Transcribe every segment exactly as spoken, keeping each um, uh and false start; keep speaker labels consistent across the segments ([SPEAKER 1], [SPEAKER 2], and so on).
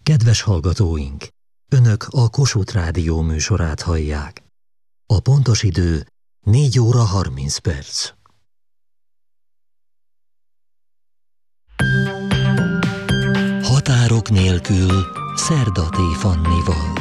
[SPEAKER 1] Kedves hallgatóink! Önök a Kossuth Rádió műsorát hallják. A pontos idő négy óra harminc perc. Határok nélkül Szerda T. Fannival.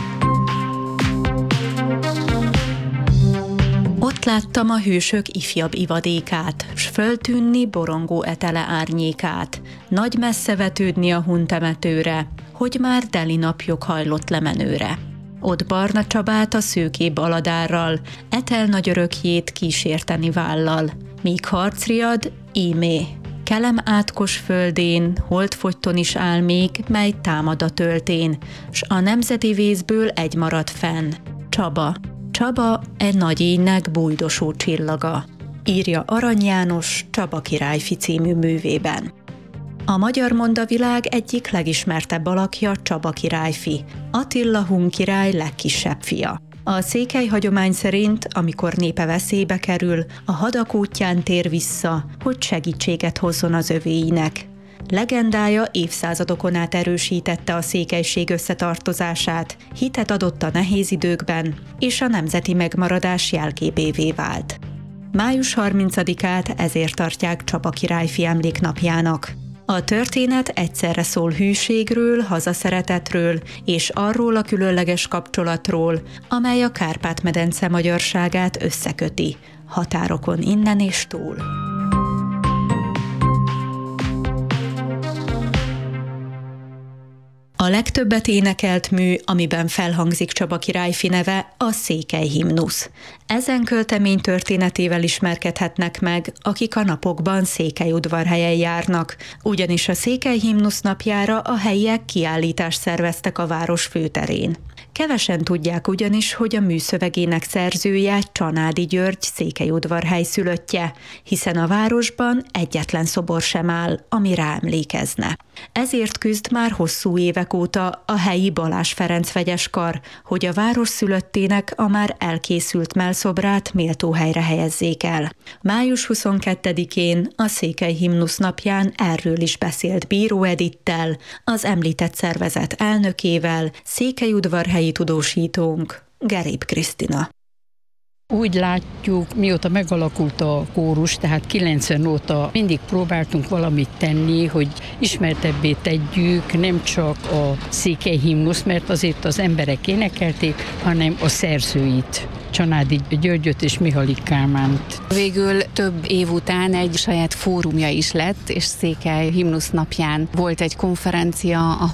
[SPEAKER 2] Ott láttam a hősök ifjabb ivadékát, s föltűnni borongó etele árnyékát, nagy messze vetődni a huntemetőre, hogy már deli napjog hajlott lemenőre. Ott Barna Csabát a szőkébb aladárral, etel nagy örökjét kísérteni vállal, míg harcriad, ímé. Kelem átkos földén, holdfogyton is áll még, mely támad a töltén, s a nemzeti vészből egy marad fenn, Csaba. Csaba egy nagy énnek bújdosó csillaga, írja Arany János Csaba királyfi című művében. A magyar mondavilág egyik legismertebb alakja Csaba királyfi, Attila hun király legkisebb fia. A székely hagyomány szerint, amikor népe veszélybe kerül, a hadak útján tér vissza, hogy segítséget hozzon az övéinek. Legendája évszázadokon át erősítette a székelység összetartozását, hitet adott a nehéz időkben, és a nemzeti megmaradás jelképévé vált. május harmincadikát ezért tartják Csaba királyfi emléknapjának. A történet egyszerre szól hűségről, hazaszeretetről és arról a különleges kapcsolatról, amely a Kárpát-medence magyarságát összeköti, határokon innen és túl. A legtöbbet énekelt mű, amiben felhangzik Csaba királyfi neve, a székely himnusz. Ezen költemény történetével ismerkedhetnek meg, akik a napokban Székelyudvarhelyen járnak, ugyanis a székely himnusz napjára a helyiek kiállítást szerveztek a város főterén. Kevesen tudják ugyanis, hogy a műszövegének szerzője Csanádi György Székelyudvarhely szülöttje, hiszen a városban egyetlen szobor sem áll, ami rá emlékezne. Ezért küzd már hosszú évek óta a helyi Balázs Ferenc vegyeskar, hogy a város szülöttének a már elkészült mellszobrát méltó helyre helyezzék el. május huszonkettedikén a székely himnusz napján erről is beszélt Bíró Edittel, az említett szervezet elnökével, székelyudvarhelyi tudósítónk, Gerép Krisztina.
[SPEAKER 3] Úgy látjuk, mióta megalakult a kórus, tehát kilencven óta mindig próbáltunk valamit tenni, hogy ismertebbé tegyük nem csak a székely himnusz, mert azért az emberek énekelték, hanem a szerzőit, Csanádi Györgyöt és Mihalik Kálmánt.
[SPEAKER 4] Végül több év után egy saját fórumja is lett, és székely himnusz napján volt egy konferencia,